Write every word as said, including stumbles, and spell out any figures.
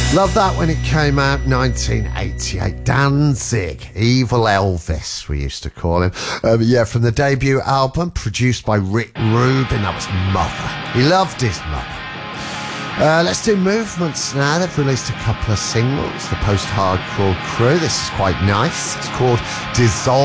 Love that when it came out, nineteen eighty-eight. Danzig, Evil Elvis, we used to call him. Um, yeah, from the debut album, produced by Rick Rubin. That was Mother. He loved his mother. Uh, let's do Movements now. They've released a couple of singles. The Post-Hardcore Crew. This is quite nice. It's called Dissolve.